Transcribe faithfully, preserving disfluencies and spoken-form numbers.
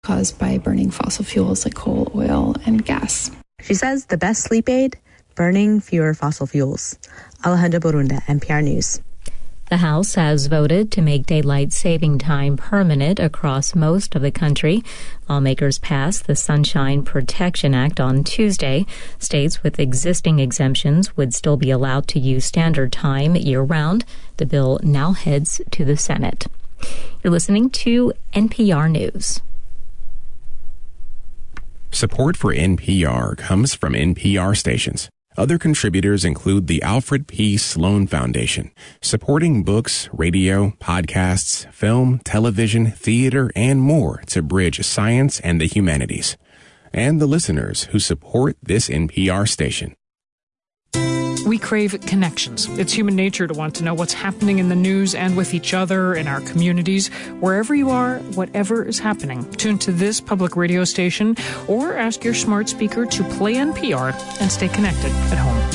caused by burning fossil fuels like coal, oil, and gas. She says the best sleep aid, burning fewer fossil fuels. Alejandra Borunda, N P R News. The House has voted to make daylight saving time permanent across most of the country. Lawmakers passed the Sunshine Protection Act on Tuesday. States with existing exemptions would still be allowed to use standard time year-round. The bill now heads to the Senate. You're listening to N P R News. Support for N P R comes from N P R stations. Other contributors include the Alfred P. Sloan Foundation, supporting books, radio, podcasts, film, television, theater, and more to bridge science and the humanities. And the listeners who support this N P R station. We crave connections. It's human nature to want to know what's happening in the news and with each other, in our communities, wherever you are, whatever is happening. Tune to this public radio station or ask your smart speaker to play N P R and stay connected at home.